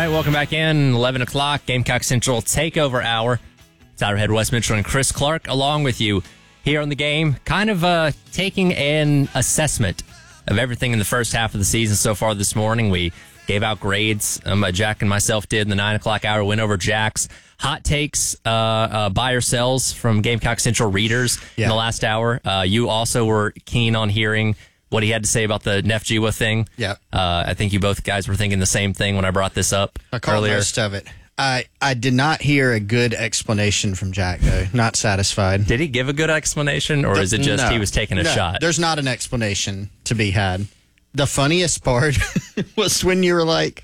right, welcome back in. 11 o'clock, Gamecock Central Takeover Hour. Tyler Head, Wes Mitchell, and Chris Clark along with you here on the game. Kind of taking an assessment of everything in the first half of the season so far this morning. We gave out grades. Jack and myself did in the 9 o'clock hour, went over Jack's hot takes, buy or sells from Gamecock Central readers in the last hour. You also were keen on hearing what he had to say about the Nefjiwa thing. Yeah. I think you both guys were thinking the same thing when I brought this up I caught earlier. most of it. I did not hear a good explanation from Jack, though. Not satisfied. Did he give a good explanation, or is it just he was taking a shot? There's not an explanation to be had. The funniest part was when you were like,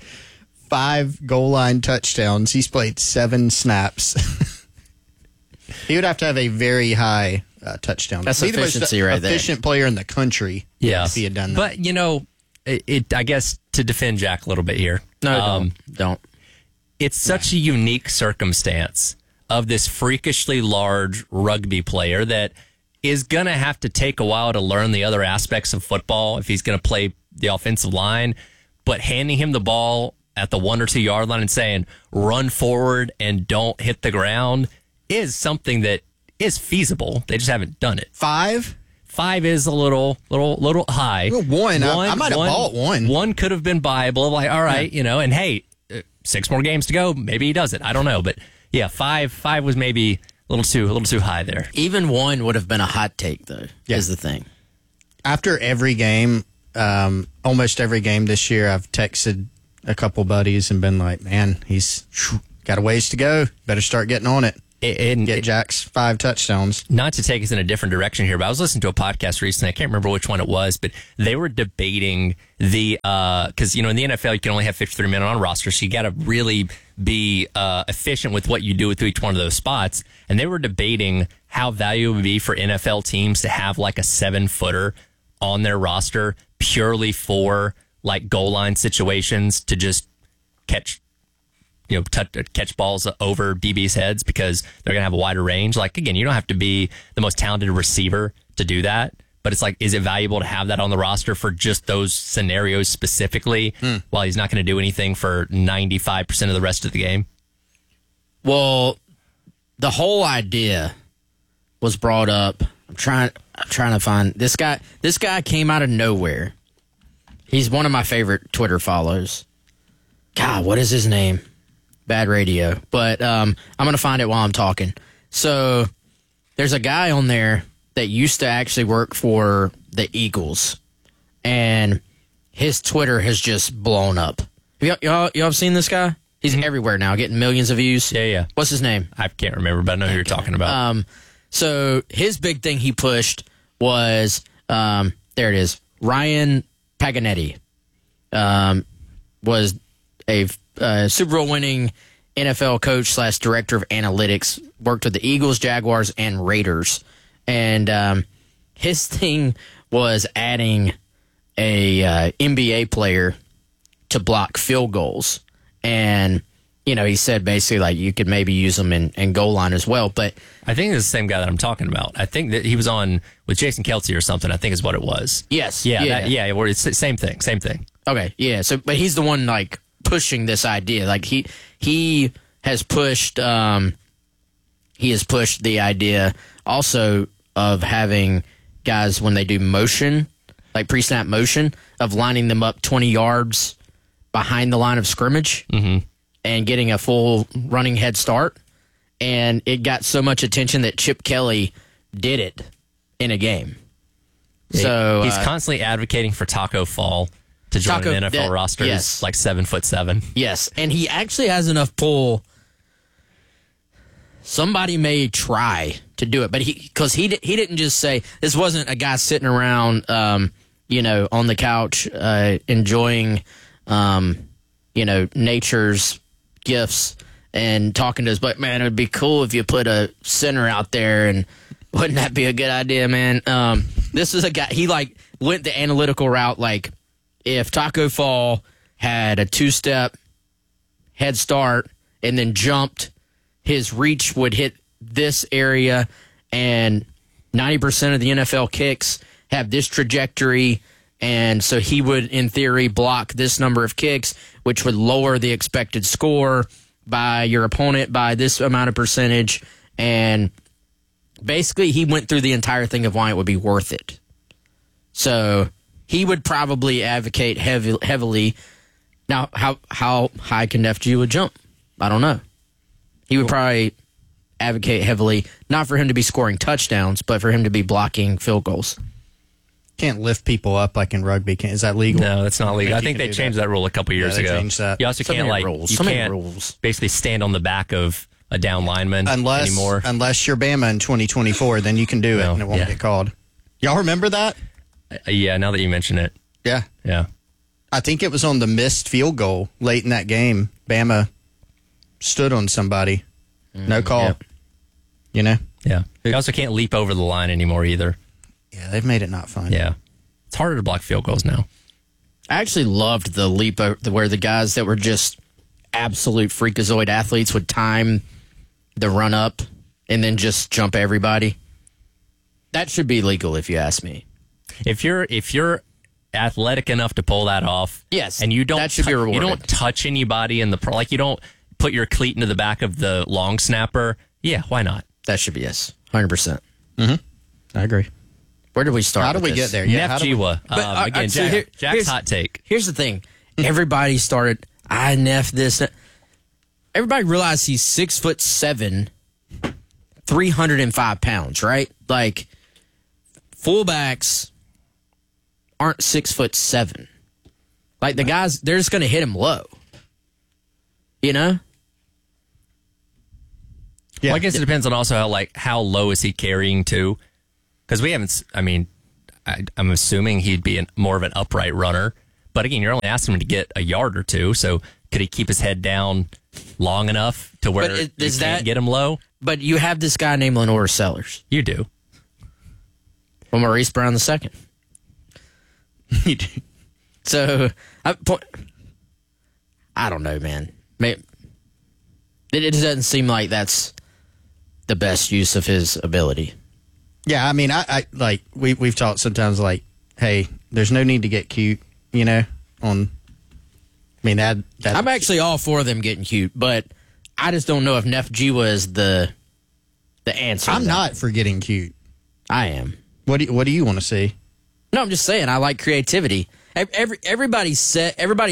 5 goal line touchdowns. He's played 7 snaps. He would have to have a very high touchdown. That's efficiency right there. Efficient player in the country. Yeah, if he had done that. But, you know, I guess to defend Jack a little bit here. No, don't. It's such a unique circumstance of this freakishly large rugby player that is going to have to take a while to learn the other aspects of football if he's going to play the offensive line. But handing him the ball at the 1 or 2 yard line and saying, run forward and don't hit the ground is something that is feasible. They just haven't done it. 5? 5 is a little high. Well, 1. I might have bought 1. 1 could have been viable. Like, all right, you know, and hey, 6 more games to go. Maybe he does it. I don't know. But yeah, 5 was maybe a little too high there. Even 1 would have been a hot take, though, is the thing. After every game, almost every game this year, I've texted a couple buddies and been like, man, he's got a ways to go. Better start getting on it. Get Jack's 5 touchdowns. Not to take us in a different direction here, but I was listening to a podcast recently. I can't remember which one it was, but they were debating because, you know, in the NFL, you can only have 53 men on a roster, so you got to really be efficient with what you do with each one of those spots. And they were debating how valuable it would be for NFL teams to have like a 7-footer on their roster purely for like goal line situations to just catch balls over DB's heads because they're going to have a wider range. Like, again, you don't have to be the most talented receiver to do that, but it's like, is it valuable to have that on the roster for just those scenarios specifically while he's not going to do anything for 95% of the rest of the game? Well, the whole idea was brought up. I'm trying to find this guy. This guy came out of nowhere. He's one of my favorite Twitter follows. God, what is his name? Bad radio. But I'm going to find it while I'm talking. So there's a guy on there that used to actually work for the Eagles. And his Twitter has just blown up. Y'all seen this guy? He's everywhere now, getting millions of views. Yeah. What's his name? I can't remember, but I know who you're talking about. So his big thing he pushed was, there it is, Ryan Paganetti was a Super Bowl winning NFL coach / director of analytics, worked with the Eagles, Jaguars, and Raiders. And his thing was adding a NBA player to block field goals. And, you know, he said basically like you could maybe use them in goal line as well. But I think it's the same guy that I'm talking about. I think that he was on with Jason Kelce or something, I think is what it was. Yes. It's the same thing. Okay, yeah. So, but he's the one like pushing this idea. Like he has pushed the idea also of having guys when they do motion, like pre-snap motion, of lining them up 20 yards behind the line of scrimmage and getting a full running head start. And it got so much attention that Chip Kelly did it in a game. So he's constantly advocating for Taco Fall to join an NFL roster. Yes. Like 7'7". Yes, and he actually has enough pull. Somebody may try to do it, but he didn't just say this. Wasn't a guy sitting around, on the couch enjoying, nature's gifts and talking to us. But man, it would be cool if you put a center out there, and wouldn't that be a good idea, man? This is a guy. He like went the analytical route, like. If Taco Fall had a 2-step head start and then jumped, his reach would hit this area, and 90% of the NFL kicks have this trajectory, And so he would, in theory, block this number of kicks, which would lower the expected score by your opponent by this amount of percentage. And basically, he went through the entire thing of why it would be worth it. So he would probably advocate heavily. Now, how high can Neff G would jump? I don't know. He would probably advocate heavily, not for him to be scoring touchdowns, but for him to be blocking field goals. Can't lift people up like in rugby. Is that legal? No, that's not legal. I think they changed that rule a couple years ago. Changed that. You also can't basically stand on the back of a down lineman anymore. Unless you're Bama in 2024, then you can do it and it won't get called. Y'all remember that? Yeah, now that you mention it. Yeah. Yeah. I think it was on the missed field goal late in that game. Bama stood on somebody. No call. Yep. You know? Yeah. You also can't leap over the line anymore either. Yeah, they've made it not fun. Yeah. It's harder to block field goals now. I actually loved the leap where the guys that were just absolute freakazoid athletes would time the run up and then just jump everybody. That should be legal if you ask me. If you're athletic enough to pull that off, yes, and you don't that should be rewarded. You don't touch anybody in the like you don't put your cleat into the back of the long snapper. Yeah, why not? That should be 100%. I agree. Where did we start? How do we get there? Yeah, Neff Jiwa. Again, Jack's hot take. Here's the thing. Everybody started, Neff this. Everybody realized he's 6'7", 305 pounds, right? Like, fullbacks aren't 6'7". Like, the guys, they're just going to hit him low. You know? Yeah. Well, I guess it depends on also how low is he carrying to. Because we haven't, I'm assuming he'd be more of an upright runner. But again, you're only asking him to get a yard or two. So could he keep his head down long enough to where you can't get him low? But you have this guy named Lenore Sellers. You do. Well, Maurice Brown II. You do. So, I don't know, man. It doesn't seem like that's the best use of his ability. Yeah, I mean, I like we've talked sometimes like, hey, there's no need to get cute, you know. I'm actually all for them getting cute, but I just don't know if Neff Jiwa is the answer. I'm not for getting cute. I am. What do you want to see? No, I'm just saying I like creativity. Everybody says,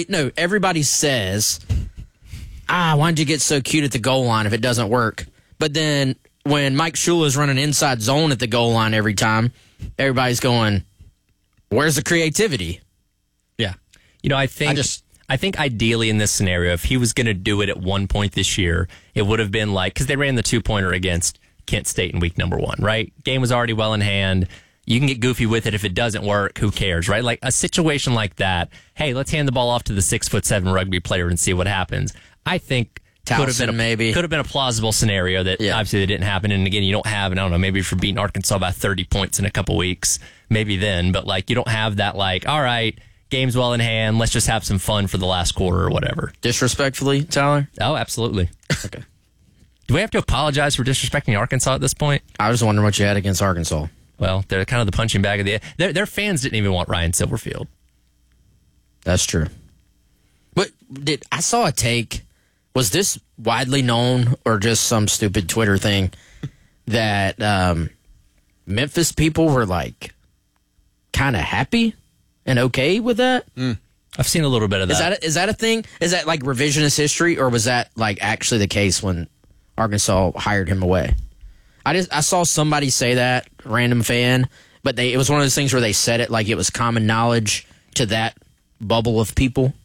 why'd you get so cute at the goal line if it doesn't work? But then when Mike Shula's running inside zone at the goal line every time, everybody's going, where's the creativity? Yeah. You know, I think ideally in this scenario, if he was going to do it at one point this year, it would have been like, because they ran the 2-pointer against Kent State in week number 1, right? Game was already well in hand. You can get goofy with it. If it doesn't work, who cares, right? Like a situation like that, hey, let's hand the ball off to the 6'7" rugby player and see what happens. I think could have been a plausible scenario that obviously that didn't happen. And again, you don't have, and I don't know, maybe if you're beating Arkansas by 30 points in a couple weeks, maybe then, but like you don't have that like, all right, game's well in hand, let's just have some fun for the last quarter or whatever. Disrespectfully, Tyler? Oh, absolutely. Okay. Do we have to apologize for disrespecting Arkansas at this point? I was wondering what you had against Arkansas. Well, they're kind of the punching bag of their fans didn't even want Ryan Silverfield. That's true. But I saw a take. Was this widely known or just some stupid Twitter thing that Memphis people were like kind of happy and okay with that? I've seen a little bit of that. Is that a thing? Is that like revisionist history, or was that like actually the case when Arkansas hired him away? I saw somebody say that, random fan, but it was one of those things where they said it like it was common knowledge to that bubble of people.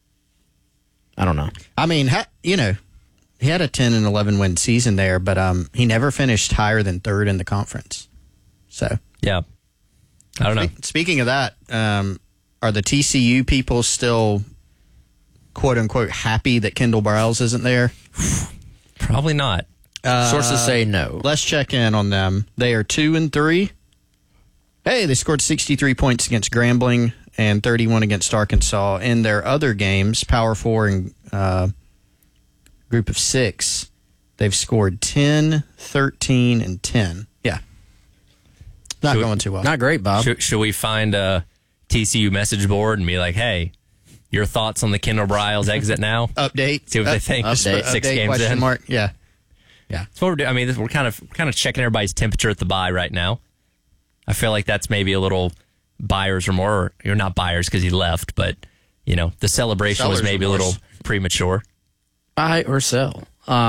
I don't know. I mean, he had a 10 and 11 win season there, but he never finished higher than third in the conference. So yeah, I don't know. Speaking of that, are the TCU people still quote unquote happy that Kendall Briles isn't there? Probably not. Sources say no. Let's check in on them. They are 2-3. Hey, they scored 63 points against Grambling and 31 against Arkansas. In their other games, Power 4 and Group of 6, they've scored 10, 13, and 10. Yeah. Not going too well. Not great, Bob. Should we find TCU message board and be like, hey, your thoughts on the Kendall Briles exit now? Update. See what they think. Update. 6 Update, games question in. mark. Yeah. That's what we're doing. I mean, we're kind of checking everybody's temperature at the bye right now. I feel like that's maybe a little buyer's remorse. You're not buyers because he left, but the celebration was maybe remorse. a little premature. Buy or sell.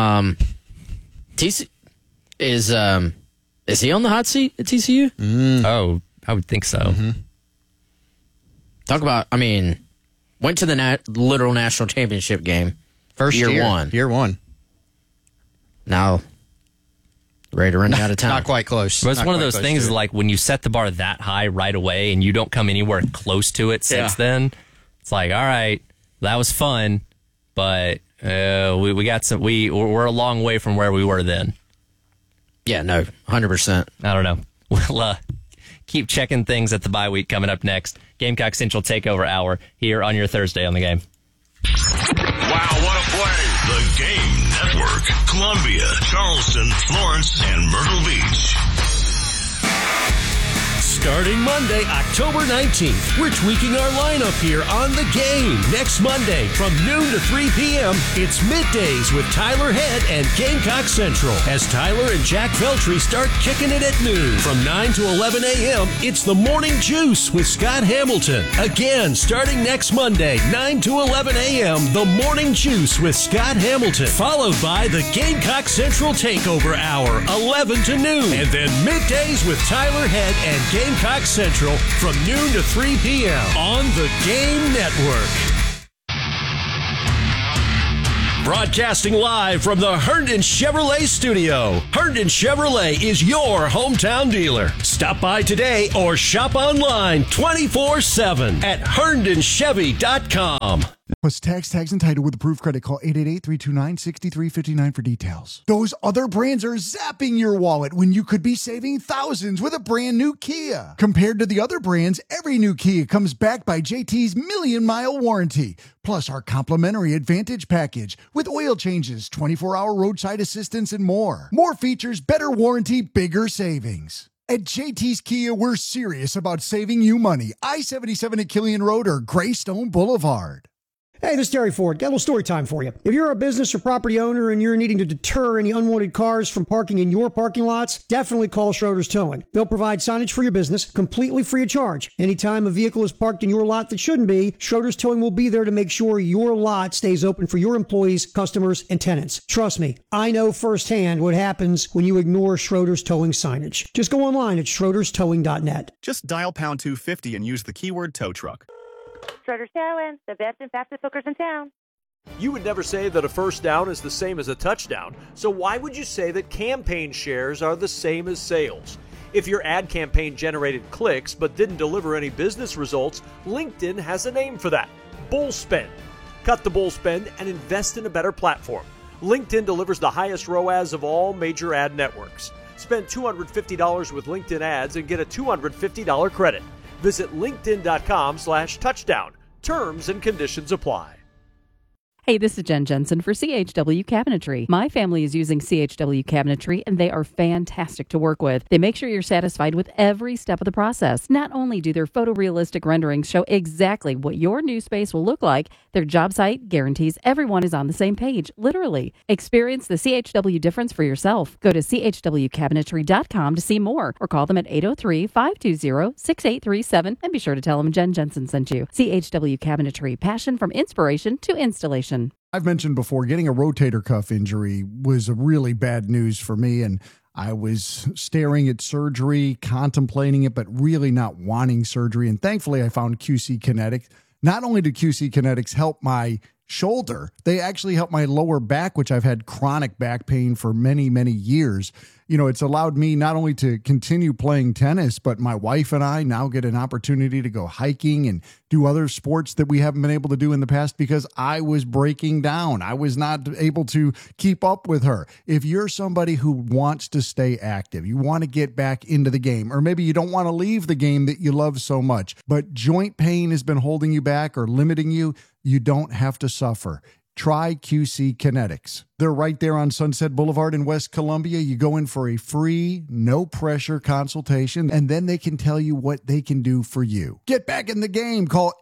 TC is he on the hot seat at TCU? Oh, I would think so. Mm-hmm. Talk about, went to the literal national championship game. First year one. Year one. Now, ready to run out of time. Not quite close. But it's Not one of quite those close things to it. like when you set the bar that high right away and you don't come anywhere close to it since then, it's like, all right, that was fun, but we got some. We're a long way from where we were then. Yeah, no, 100%. I don't know. We'll keep checking things at the bye week coming up next. Gamecock Central Takeover Hour here on your Thursday on the Game. Wow, what a play. The Game Network. Columbia, Charleston, Florence, and Myrtle Beach. Starting Monday, October 19th, we're tweaking our lineup here on The Game. Next Monday, from noon to 3 p.m., it's Middays with Tyler Head and Gamecock Central. As Tyler and Jack Veltri start kicking it at noon. From 9 to 11 a.m., it's The Morning Juice with Scott Hamilton. Again, starting next Monday, 9 to 11 a.m., The Morning Juice with Scott Hamilton. Followed by the Gamecock Central Takeover Hour, 11 to noon. And then Middays with Tyler Head and Gamecock Central from noon to 3 p.m. on the Game Network. Broadcasting live from the Herndon Chevrolet studio. Herndon Chevrolet is your hometown dealer. Stop by today or shop online 24/7 at herndonchevy.com. Plus tags, and title with approved credit. Call 888-329-6359 for details. Those other brands are zapping your wallet when you could be saving thousands with a brand new Kia. Compared to the other brands, every new Kia comes backed by JT's million-mile warranty. Plus our complimentary Advantage package with oil changes, 24-hour roadside assistance, and more. More features, better warranty, bigger savings. At JT's Kia, we're serious about saving you money. I-77 at Killian Road or Greystone Boulevard. Hey, this is Terry Ford. Got a little story time for you. If you're a business or property owner and you're needing to deter any unwanted cars from parking in your parking lots, definitely call Schroeder's Towing. They'll provide signage for your business completely free of charge. Anytime a vehicle is parked in your lot that shouldn't be, Schroeder's Towing will be there to make sure your lot stays open for your employees, customers, and tenants. Trust me, I know firsthand what happens when you ignore Schroeder's Towing signage. Just go online at schroederstowing.net. Just dial pound 250 and use the keyword tow truck. Schroeder's Towing, the best and fastest hookers in town. You would never say that a first down is the same as a touchdown, so why would you say that campaign shares are the same as sales? If your ad campaign generated clicks but didn't deliver any business results, LinkedIn has a name for that: bull spend. Cut the bull spend and invest in a better platform. LinkedIn delivers the highest ROAS of all major ad networks. Spend $250 with LinkedIn ads and get a $250 credit. Visit linkedin.com/touchdown. Terms and conditions apply. Hey, this is Jen Jensen for CHW Cabinetry. My family is using CHW Cabinetry, and they are fantastic to work with. They make sure you're satisfied with every step of the process. Not only do their photorealistic renderings show exactly what your new space will look like, their job site guarantees everyone is on the same page, literally. Experience the CHW difference for yourself. Go to chwcabinetry.com to see more, or call them at 803-520-6837, and be sure to tell them Jen Jensen sent you. CHW Cabinetry, passion from inspiration to installation. I've mentioned before, getting a rotator cuff injury was a really bad news for me, and I was staring at surgery, contemplating it, but really not wanting surgery. And thankfully, I found QC Kinetic. Not only do QC Kinetics help my shoulder, they actually help my lower back, which I've had chronic back pain for many, many years. You know, it's allowed me not only to continue playing tennis, but my wife and I now get an opportunity to go hiking and do other sports that we haven't been able to do in the past because I was breaking down. I was not able to keep up with her. If you're somebody who wants to stay active, you want to get back into the game, or maybe you don't want to leave the game that you love so much, but joint pain has been holding you back or limiting you, you don't have to suffer. Try QC Kinetics. They're right there on Sunset Boulevard in West Columbia. You go in for a free, no-pressure consultation, and then they can tell you what they can do for you. Get back in the game. Call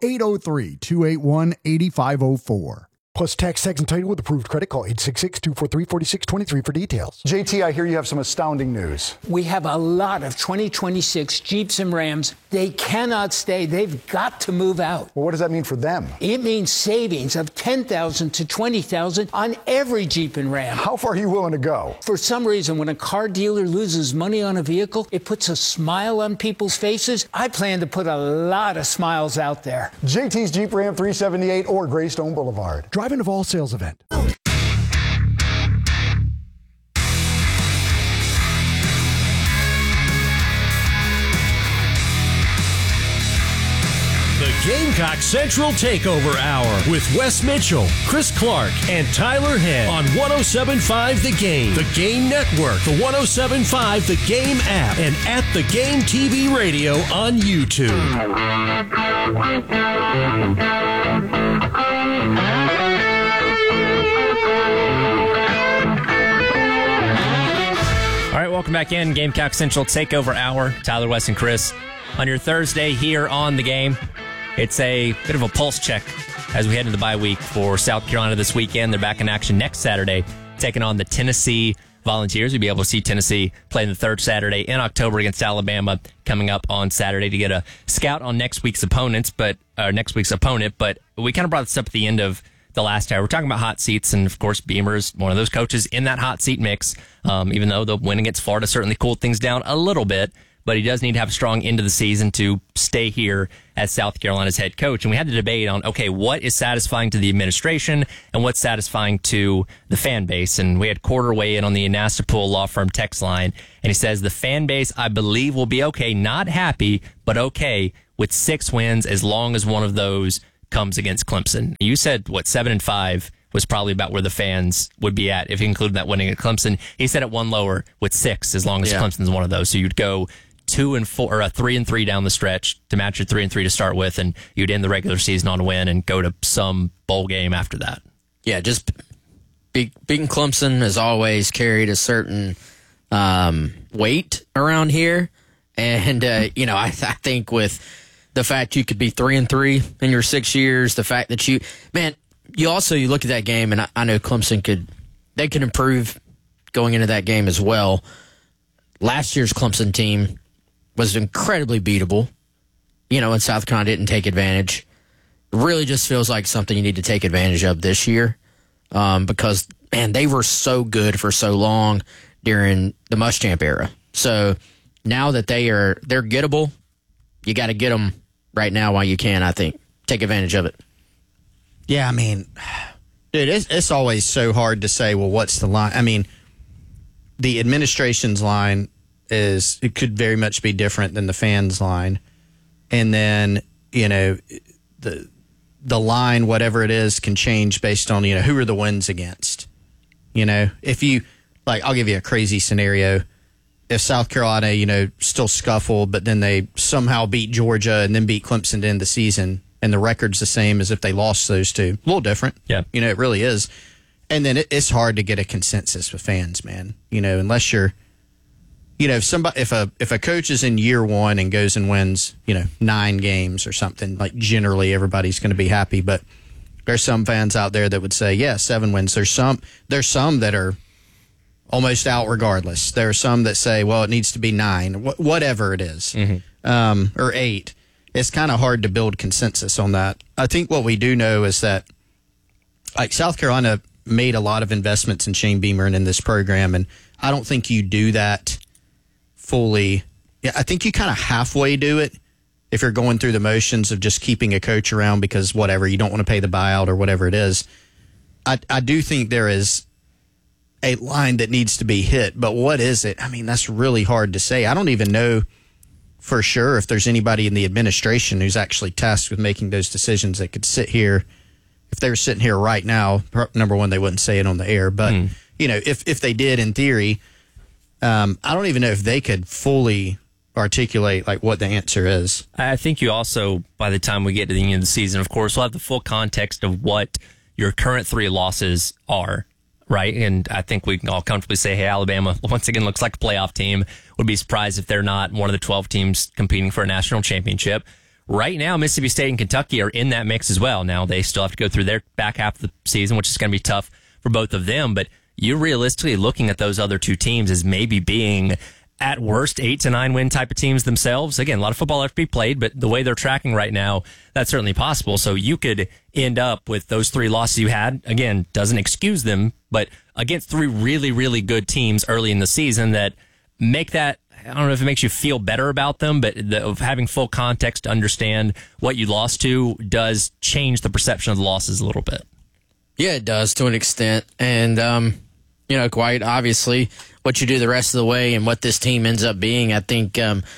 803-281-8504. Plus tax and title with approved credit. Call 866-243-4623 for details. JT, I hear you have some astounding news. We have a lot of 2026 Jeeps and Rams. They cannot stay. They've got to move out. Well, what does that mean for them? It means savings of $10,000 to $20,000 on every Jeep and Ram. How far are you willing to go? For some reason, when a car dealer loses money on a vehicle, it puts a smile on people's faces. I plan to put a lot of smiles out there. JT's Jeep Ram 378 or Greystone Boulevard. Driving of all sales event. The Gamecock Central Takeover Hour with Wes Mitchell, Chris Clark, and Tyler Head on 107.5 The Game, The Game Network, the 107.5 The Game app, and at The Game TV Radio on YouTube. All right, welcome back in. Gamecock Central Takeover Hour. Tyler, Wes, and Chris on your Thursday here on The Game. It's a bit of a pulse check as we head into the bye week for South Carolina this weekend. They're back in action next Saturday, taking on the Tennessee Volunteers. You'll be able to see Tennessee play the third Saturday in October against Alabama coming up on Saturday to get a scout on next week's opponent. But we kind of brought this up at the end of the last hour. We're talking about hot seats, and of course, Beamer is one of those coaches in that hot seat mix. Even though the win against Florida certainly cooled things down a little bit, but he does need to have a strong end of the season to stay here as South Carolina's head coach. And we had the debate on, okay, what is satisfying to the administration and what's satisfying to the fan base? And we had Quarter weigh in on the Annastapool law firm text line, and he says the fan base, I believe, will be okay, not happy, but okay with 6 wins as long as one of those comes against Clemson. You said, 7-5 was probably about where the fans would be at if you included that winning at Clemson. He said at one lower with 6 as long as Clemson's one of those. So you'd go 2-4 or 3-3 down the stretch to match your 3-3 to start with, and you'd end the regular season on a win and go to some bowl game after that. Yeah, just beating Clemson has always carried a certain weight around here, and I think with the fact you could be 3-3 in your 6 years, the fact that you look at that game, and I know Clemson could improve going into that game as well. Last year's Clemson team was incredibly beatable, and South Carolina didn't take advantage. It really just feels like something you need to take advantage of this year because, man, they were so good for so long during the Muschamp era. So now that they're gettable, you got to get them right now while you can, I think. Take advantage of it. Yeah, I mean, dude, it's always so hard to say, well, what's the line? I mean, the administration's line it could very much be different than the fans' line. And then, the line, whatever it is, can change based on, who are the wins against. If you, I'll give you a crazy scenario. If South Carolina, still scuffle, but then they somehow beat Georgia and then beat Clemson to end the season, and the record's the same as if they lost those two. A little different. Yeah. It really is. And then it's hard to get a consensus with fans, man. Unless you're, if a coach is in year one and goes and wins, 9 games or something, generally everybody's going to be happy. But there's some fans out there that would say, yeah, 7 wins. There's some that are almost out regardless. There are some that say, well, it needs to be 9, whatever it is, or 8. It's kind of hard to build consensus on that. I think what we do know is that, South Carolina made a lot of investments in Shane Beamer and in this program, and I don't think you do that fully. Yeah, I think you kind of halfway do it if you're going through the motions of just keeping a coach around because whatever, you don't want to pay the buyout or whatever it is. I do think there is a line that needs to be hit, but what is it? I mean, that's really hard to say. I don't even know for sure if there's anybody in the administration who's actually tasked with making those decisions that could sit here. If they were sitting here right now, number one, they wouldn't say it on the air, but if they did in theory, I don't even know if they could fully articulate what the answer is. I think you also, by the time we get to the end of the season, of course, we'll have the full context of what your current 3 losses are, right? And I think we can all comfortably say, hey, Alabama, once again, looks like a playoff team. Would be surprised if they're not one of the 12 teams competing for a national championship. Right now, Mississippi State and Kentucky are in that mix as well. Now, they still have to go through their back half of the season, which is going to be tough for both of them. But you're realistically looking at those other 2 teams as maybe being, at worst, 8 to 9 win type of teams themselves. Again, a lot of football have to be played, but the way they're tracking right now, that's certainly possible. So you could end up with those 3 losses you had. Again, doesn't excuse them, but against 3 really, really good teams early in the season that make that, I don't know if it makes you feel better about them, but of having full context to understand what you lost to does change the perception of the losses a little bit. Yeah, it does to an extent. And, quite obviously, what you do the rest of the way and what this team ends up being, I think,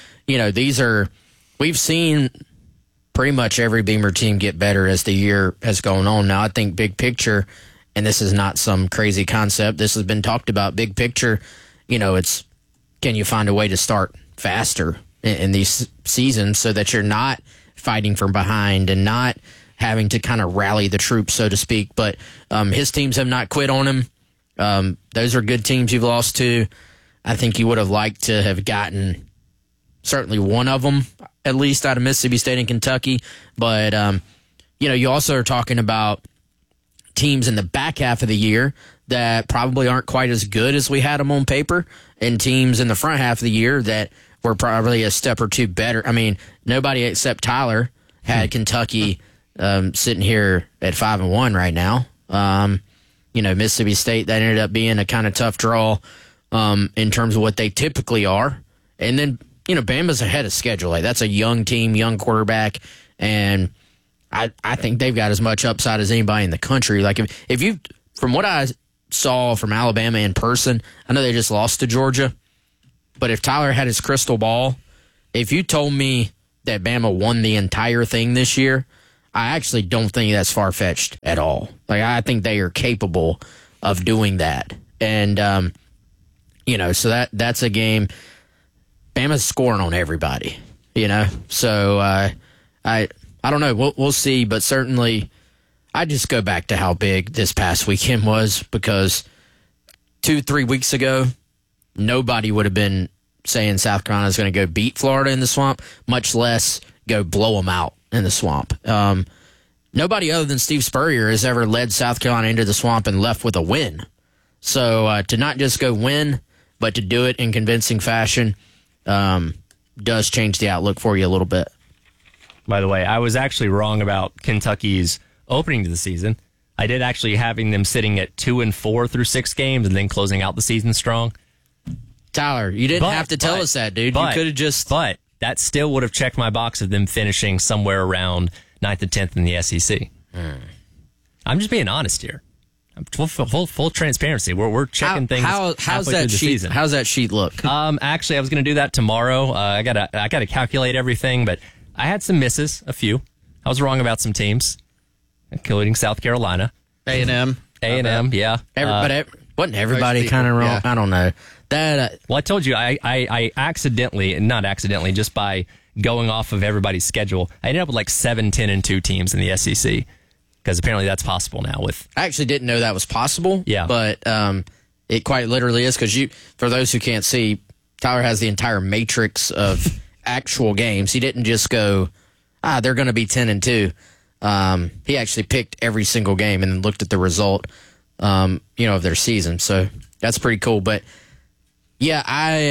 we've seen pretty much every Beamer team get better as the year has gone on. Now, I think big picture, and this is not some crazy concept, this has been talked about, big picture, it's, can you find a way to start faster in these seasons so that you're not fighting from behind and not having to kind of rally the troops, so to speak. But his teams have not quit on him. Those are good teams you've lost to. I think you would have liked to have gotten certainly one of them, at least out of Mississippi State and Kentucky. But, you also are talking about teams in the back half of the year that probably aren't quite as good as we had them on paper, and teams in the front half of the year that were probably a step or 2 better. I mean, nobody except Tyler had Kentucky sitting here at 5-1 right now. Mississippi State, that ended up being a kind of tough draw in terms of what they typically are. And then, Bama's ahead of schedule. Like, that's a young team, young quarterback, and I think they've got as much upside as anybody in the country. Like, if you, from what I saw from Alabama in person, I know they just lost to Georgia, but if Tyler had his crystal ball, if you told me that Bama won the entire thing this year, I actually don't think that's far-fetched at all. Like, I think they are capable of doing that. And, so that's a game. Bama's scoring on everybody, So, I don't know. We'll see, but certainly I just go back to how big this past weekend was, because 2-3 weeks ago, nobody would have been saying South Carolina is going to go beat Florida in the Swamp, much less go blow them out in the Swamp. Nobody other than Steve Spurrier has ever led South Carolina into the Swamp and left with a win. So to not just go win, but to do it in convincing fashion does change the outlook for you a little bit. By the way, I was actually wrong about Kentucky's opening to the season. I did actually having them sitting at 2-4 through 6 games and then closing out the season strong. Tyler, you didn't have to tell us that, dude. You could have just... But that still would have checked my box of them finishing somewhere around 9th and 10th in the SEC. I'm just being honest here. Full transparency. We're checking things. How's that sheet? Season. How's that sheet look? Actually, I was going to do that tomorrow. I gotta calculate everything, but I had some misses, a few. I was wrong about some teams, including South Carolina, A&M, yeah. Wasn't everybody kind of wrong? Yeah. I don't know. Well, I told you, I accidentally, not accidentally, just by going off of everybody's schedule, I ended up with like 7, 10, and 2 teams in the SEC. Because apparently that's possible now. I actually didn't know that was possible. Yeah. But it quite literally is, because for those who can't see, Tyler has the entire matrix of actual games. He didn't just go, they're going to be 10 and 2. He actually picked every single game and looked at the result, of their season. So that's pretty cool. But yeah,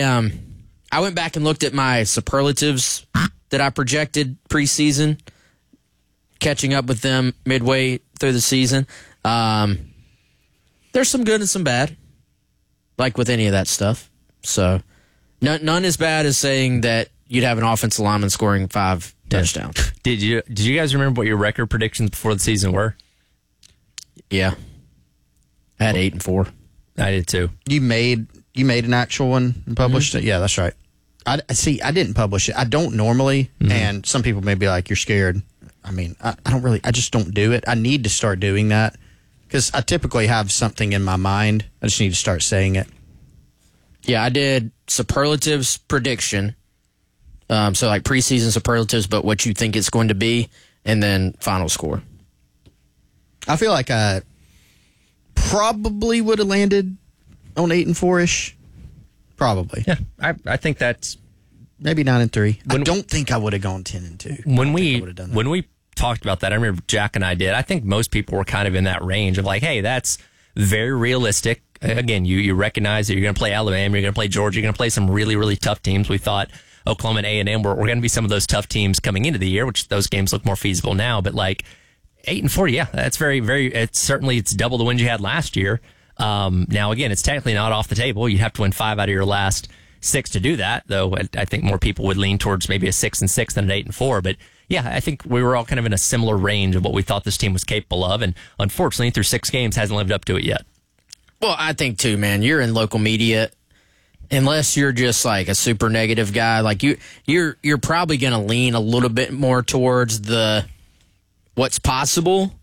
I went back and looked at my superlatives that I projected preseason, catching up with them midway through the season. There's some good and some bad, like with any of that stuff. So none as bad as saying that you'd have an offensive lineman scoring 5 touchdowns. Did you guys remember what your record predictions before the season were? Yeah. I had 8 and 4. I did too. You made an actual one and published it? Yeah, that's right. I didn't publish it. I don't normally, and some people may be like, you're scared. I mean, I just don't do it. I need to start doing that because I typically have something in my mind. I just need to start saying it. Yeah, I did superlatives prediction. So like preseason superlatives, but what you think it's going to be, and then final score. I feel like I probably would have landed on 8-4-ish. Probably. Yeah, I think that's maybe 9-3. I don't think I would have gone 10-2. When we talked about that, I remember Jack and I did. I think most people were kind of in that range of like, hey, that's very realistic. Again, you recognize that you're going to play Alabama, you're going to play Georgia, you're going to play some really, really tough teams. We thought Oklahoma and A&M were going to be some of those tough teams coming into the year, which those games look more feasible now. But like 8-4, yeah, that's very, very. It's double the wins you had last year. Now again, it's technically not off the table. You have to win 5 out of your last 6 to do that, though. I think more people would lean towards maybe a 6-6 than an 8-4. But yeah, I think we were all kind of in a similar range of what we thought this team was capable of, and unfortunately, through 6 games, hasn't lived up to it yet. Well, I think too, man. You're in local media, unless you're just like a super negative guy. Like you're probably going to lean a little bit more towards the what's possible,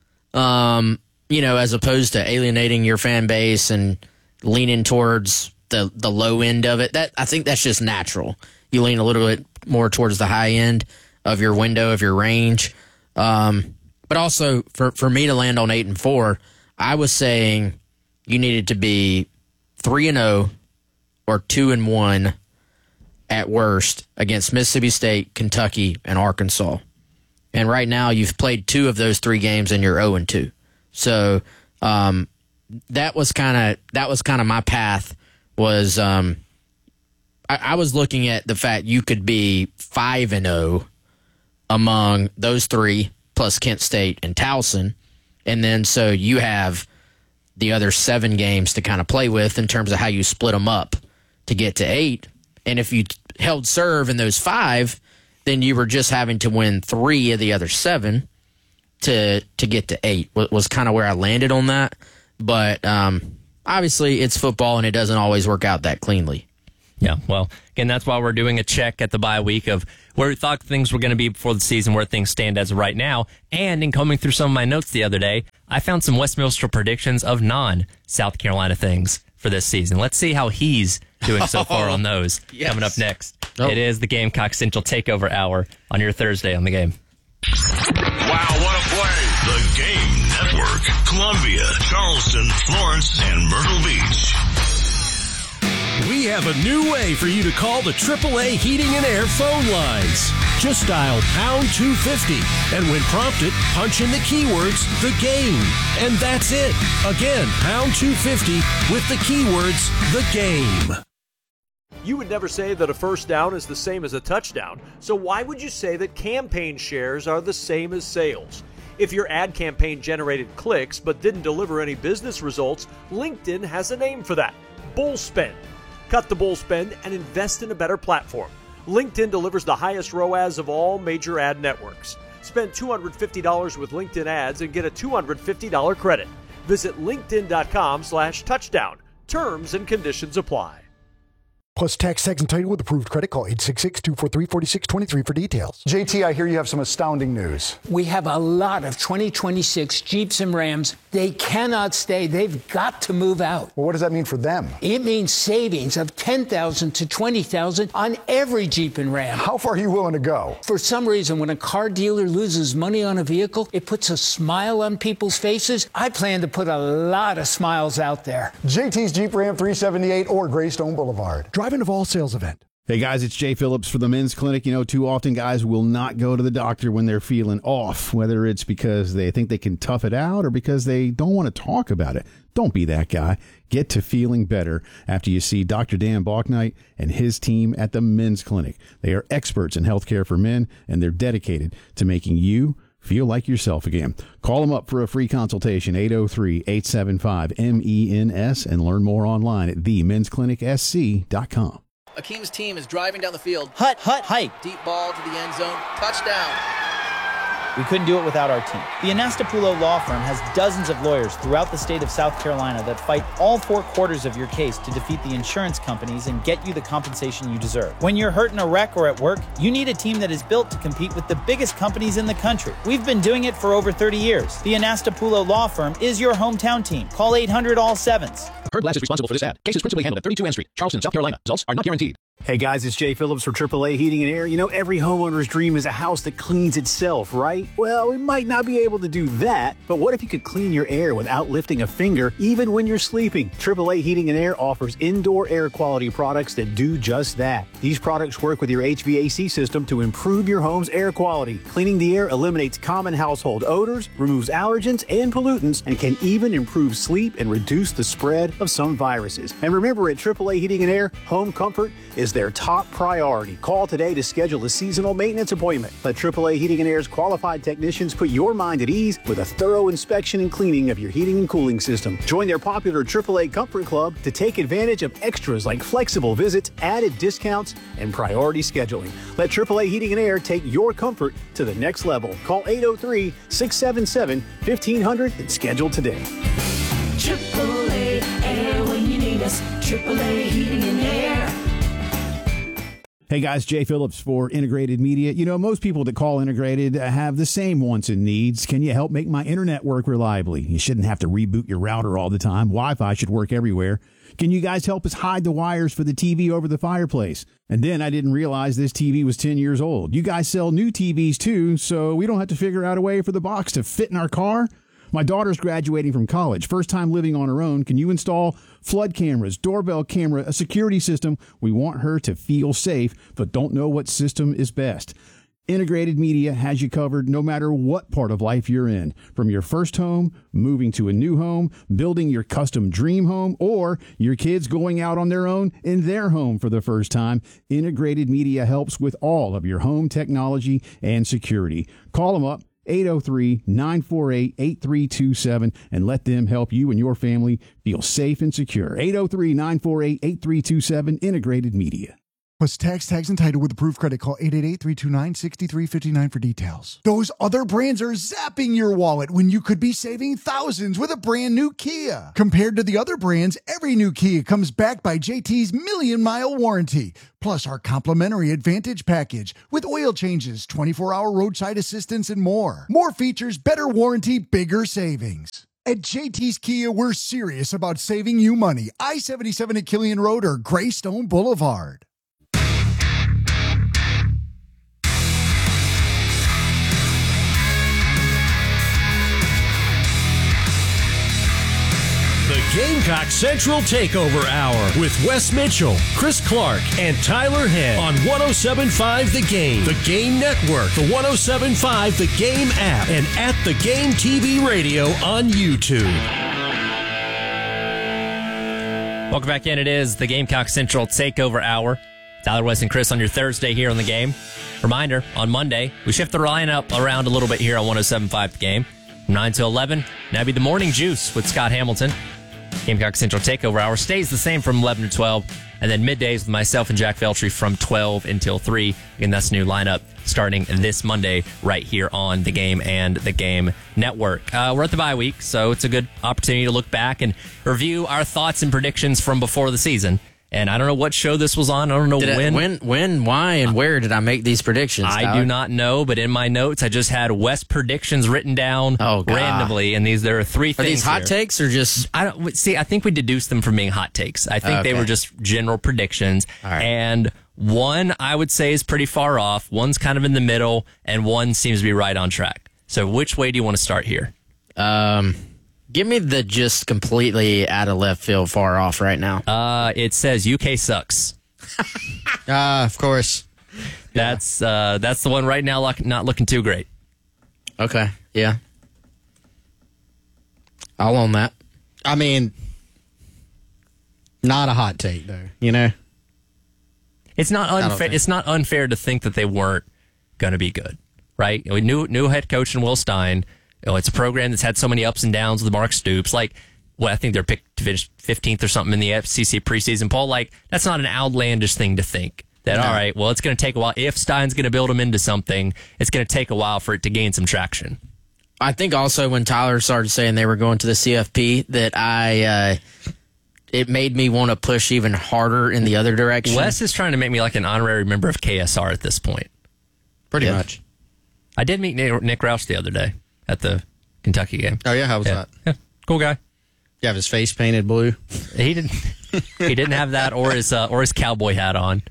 as opposed to alienating your fan base and leaning towards the low end of it. That I think that's just natural. You lean a little bit more towards the high end of your window, of your range. But also for me to land on 8-4, I was saying you needed to be 3-0 or 2-1 at worst against Mississippi State, Kentucky, and Arkansas. And right now you've played 2 of those 3 games and you're 0-2. So that was kind of my path. Was I was looking at the fact you could be 5-0 among those 3 plus Kent State and Towson, and then so you have the other 7 games to kind of play with in terms of how you split them up to get to 8. And if you held serve in those 5, then you were just having to win 3 of the other 7 to get to 8. Was kind of where I landed on that. But obviously it's football and it doesn't always work out that cleanly. Yeah, well, again, that's why we're doing a check at the bye week of where we thought things were going to be before the season, where things stand as of right now. And in combing through some of my notes the other day, I found some Wes Milster predictions of non-South Carolina things for this season. Let's see how he's doing so far on those. Yes. Coming up next, It is the Gamecock Central Takeover Hour on your Thursday on the Game. Wow, what a play! The Game Network. Columbia, Charleston, Florence, and Myrtle Beach. We have a new way for you to call the AAA Heating and Air phone lines. Just dial pound 250, and when prompted, punch in the keywords, the game. And that's it. Again, pound 250 with the keywords, the game. You would never say that a first down is the same as a touchdown, so why would you say that campaign shares are the same as sales? If your ad campaign generated clicks but didn't deliver any business results, LinkedIn has a name for that: bull spend. Cut the bull spend and invest in a better platform. LinkedIn delivers the highest ROAS of all major ad networks. Spend $250 with LinkedIn ads and get a $250 credit. Visit linkedin.com/touchdown. Terms and conditions apply. Plus tax and title with approved credit. Call 866-243-4623 for details. JT, I hear you have some astounding news. We have a lot of 2026 Jeeps and Rams. They cannot stay. They've got to move out. Well, what does that mean for them? It means savings of $10,000 to $20,000 on every Jeep and Ram. How far are you willing to go? For some reason, when a car dealer loses money on a vehicle, it puts a smile on people's faces. I plan to put a lot of smiles out there. JT's Jeep Ram 378 or Greystone Boulevard. Drive-in of all sales event. Hey guys, it's Jay Phillips for the Men's Clinic. You know, too often guys will not go to the doctor when they're feeling off, whether it's because they think they can tough it out or because they don't want to talk about it. Don't be that guy. Get to feeling better after you see Dr. Dan Balknight and his team at the Men's Clinic. They are experts in healthcare for men, and they're dedicated to making you feel like yourself again. Call them up for a free consultation, 803-875-MENS, and learn more online at themensclinicsc.com. Akeem's team is driving down the field. Hike. Deep ball to the end zone. Touchdown. We couldn't do it without our team. The Anastapulo Law Firm has dozens of lawyers throughout the state of South Carolina that fight all 4 quarters of your case to defeat the insurance companies and get you the compensation you deserve. When you're hurt in a wreck or at work, you need a team that is built to compete with the biggest companies in the country. We've been doing it for over 30 years. The Anastapulo Law Firm is your hometown team. Call 800-ALL-7s. Herb Glass is responsible for this ad. Case is principally handled at 32 Ann Street, Charleston, South Carolina. Results are not guaranteed. Hey guys, it's Jay Phillips for AAA Heating and Air. You know, every homeowner's dream is a house that cleans itself, right? Well, we might not be able to do that, but what if you could clean your air without lifting a finger, even when you're sleeping? AAA Heating and Air offers indoor air quality products that do just that. These products work with your HVAC system to improve your home's air quality. Cleaning the air eliminates common household odors, removes allergens and pollutants, and can even improve sleep and reduce the spread of some viruses. And remember, at AAA Heating and Air, home comfort is their top priority. Call today to schedule a seasonal maintenance appointment. Let AAA Heating and Air's qualified technicians put your mind at ease with a thorough inspection and cleaning of your heating and cooling system. Join their popular AAA Comfort Club to take advantage of extras like flexible visits, added discounts, and priority scheduling. Let AAA Heating and Air take your comfort to the next level. Call 803-677-1500 and schedule today. AAA Air when you need us. AAA Heating and Air. Hey guys, Jay Phillips for Integrated Media. You know, most people that call Integrated have the same wants and needs. Can you help make my internet work reliably? You shouldn't have to reboot your router all the time. Wi-Fi should work everywhere. Can you guys help us hide the wires for the TV over the fireplace? And then I didn't realize this TV was 10 years old. You guys sell new TVs too, so we don't have to figure out a way for the box to fit in our car? My daughter's graduating from college, first time living on her own. Can you install flood cameras, doorbell camera, a security system? We want her to feel safe, but don't know what system is best. Integrated Media has you covered no matter what part of life you're in. From your first home, moving to a new home, building your custom dream home, or your kids going out on their own in their home for the first time, Integrated Media helps with all of your home technology and security. Call them up. 803-948-8327 and let them help you and your family feel safe and secure. 803-948-8327, Integrated Media. Plus tax, tags, and title with approved credit. Call 888-329-6359 for details. Those other brands are zapping your wallet when you could be saving thousands with a brand new Kia. Compared to the other brands, every new Kia comes backed by JT's million-mile warranty. Plus our complimentary Advantage package with oil changes, 24-hour roadside assistance, and more. More features, better warranty, bigger savings. At JT's Kia, we're serious about saving you money. I-77 at Killian Road or Greystone Boulevard. The Gamecock Central Takeover Hour with Wes Mitchell, Chris Clark, and Tyler Head on 107.5 The Game, The Game Network, the 107.5 The Game app, and at The Game TV Radio on YouTube. Welcome back in. It is the Gamecock Central Takeover Hour. Tyler, Wes, and Chris on your Thursday here on The Game. Reminder, on Monday, we shift the lineup around a little bit here on 107.5 The Game. From 9 to 11, now be the Morning Juice with Scott Hamilton. Gamecock Central Takeover Hour stays the same from 11 to 12. And then middays with myself and Jack Veltri from 12 until 3. Again, that's a new lineup starting this Monday right here on The Game and The Game Network. We're at the bye week, so it's a good opportunity to look back and review our thoughts and predictions from before the season. And I don't know what show this was on. I don't know when, why, and where did I make these predictions? I do not know, but in my notes, I just had West predictions written down randomly, and there are three things. Are these hot takes or just? I think we deduced them from being hot takes. I think they were just general predictions, and one I would say is pretty far off. One's kind of in the middle, and one seems to be right on track. So, which way do you want to start here? Give me the just completely out of left field, far off right now. It says UK sucks. Of course. That's the one right now. Not looking too great. Okay. Yeah. I'll own that. I mean, not a hot take though. You know, it's not unfair. It's not unfair to think that they weren't going to be good, right? New head coach in Will Stein. It's a program that's had so many ups and downs with Mark Stoops. I think they're picked to finish 15th or something in the FCC preseason poll. That's not an outlandish thing to think. All right, well, it's going to take a while. If Stein's going to build them into something, it's going to take a while for it to gain some traction. I think also when Tyler started saying they were going to the CFP, that it made me want to push even harder in the other direction. Wes is trying to make me like an honorary member of KSR at this point. Pretty much. I did meet Nick Roush the other day at the Kentucky game. Oh yeah, how was that? Yeah, cool guy. You have his face painted blue. He didn't have that or his cowboy hat on.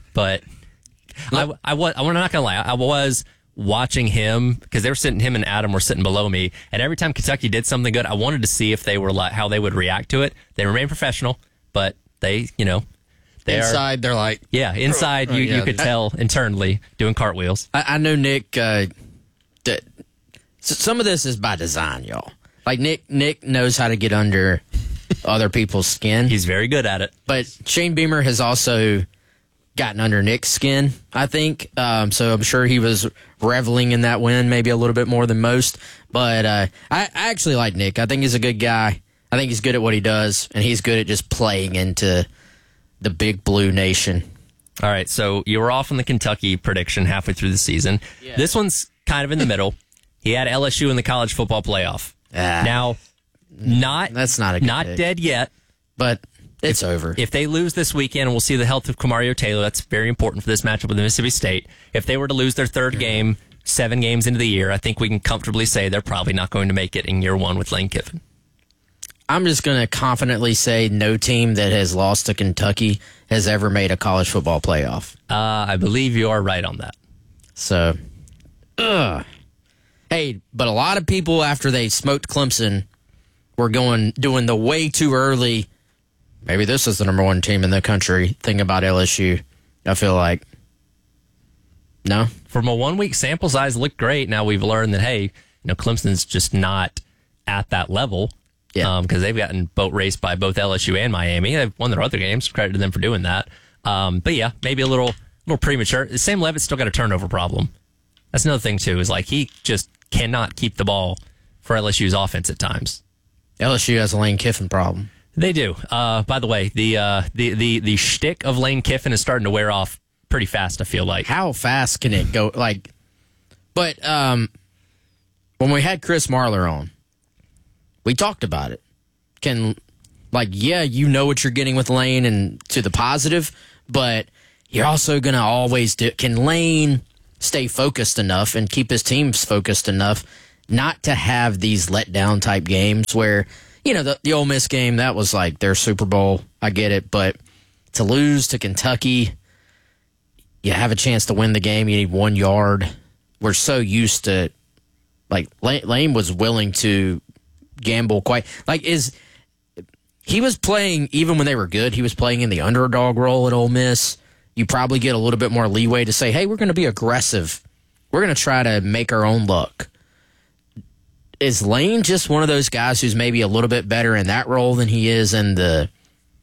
But I'm not gonna lie. I was watching him because they were sitting. Him and Adam were sitting below me, and every time Kentucky did something good, I wanted to see if they were like how they would react to it. They remain professional, but they, inside they're like, yeah, inside you could tell internally doing cartwheels. I know Nick. That some of this is by design, y'all. Like Nick knows how to get under other people's skin. He's very good at it. But Shane Beamer has also gotten under Nick's skin, I think. So I'm sure he was reveling in that win maybe a little bit more than most. But I actually like Nick. I think he's a good guy. I think he's good at what he does, and he's good at just playing into the Big Blue Nation. All right, so you were off on the Kentucky prediction halfway through the season. Yeah. This one's kind of in the middle. He had LSU in the college football playoff. Now, that's not pick. Dead yet, but it's over. If they lose this weekend, we'll see the health of Kamario Taylor. That's very important for this matchup with Mississippi State. If they were to lose their third game 7 games into the year, I think we can comfortably say they're probably not going to make it in year one with Lane Kiffin. I'm just going to confidently say no team that has lost to Kentucky has ever made a college football playoff. I believe you are right on that. So, hey, but a lot of people after they smoked Clemson were doing the way too early. Maybe this is the number one team in the country thing about LSU. I feel like. No? From a 1 week sample size, looked great. Now we've learned that, hey, Clemson's just not at that level. Yeah. Because they've gotten boat raced by both LSU and Miami. They've won their other games. Credit to them for doing that. But yeah, maybe a little premature. Sam Levitt's still got a turnover problem. That's another thing too. Is like he just cannot keep the ball for LSU's offense at times. LSU has a Lane Kiffin problem. They do. By the way, the shtick of Lane Kiffin is starting to wear off pretty fast. I feel like. How fast can it go? But when we had Chris Marler on. We talked about it. You know what you're getting with Lane and to the positive, but you're also going to always can Lane stay focused enough and keep his teams focused enough not to have these letdown type games where, the Ole Miss game, that was like their Super Bowl. I get it, but to lose to Kentucky, you have a chance to win the game. You need 1 yard. We're so used to, Lane was willing to gamble he was playing even when they were good. He was playing in the underdog role at Ole Miss. You probably get a little bit more leeway to say, hey, we're going to be aggressive. We're going to try to make our own luck. Is Lane just one of those guys who's maybe a little bit better in that role than he is in the